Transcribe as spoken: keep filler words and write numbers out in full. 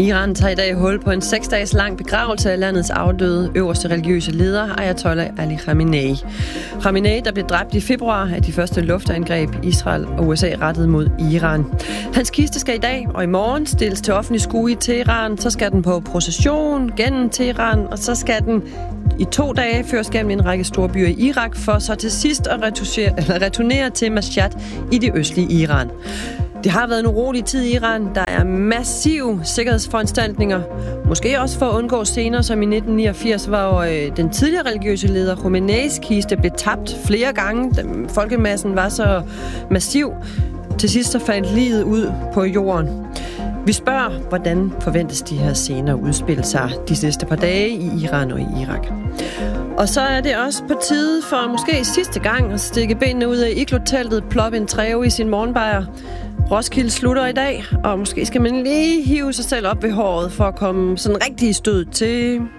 Iran tager i dag hul på en seks dages lang begravelse af landets afdøde øverste religiøse leder, Ayatollah Ali Khamenei. Khamenei, der blev dræbt i februar af de første luftangreb Israel og U S A rettede mod Iran. Hans kiste skal i dag og i morgen stilles til offentlig skue i Teheran. Så skal den på procession gennem Teheran, og så skal den i to dage føres gennem en række store byer i Irak, for så til sidst at returnere til Mashhad i det østlige Iran. Det har været en urolig tid i Iran. Der er massive sikkerhedsforanstaltninger. Måske også for at undgå scener, som i nitten niogfirs, hvor øh, den tidligere religiøse leder Khomeinis kiste blev tabt flere gange. Folkemassen var så massiv. Til sidst så faldt livet ud på jorden. Vi spørger, hvordan forventes de her scener udspille sig de sidste par dage i Iran og i Irak. Og så er det også på tide for måske sidste gang at stikke benene ud af igloteltet, ploppe en træve i sin morgenbajer. Roskilde slutter i dag, og måske skal man lige hive sig selv op ved håret for at komme sådan rigtig stød til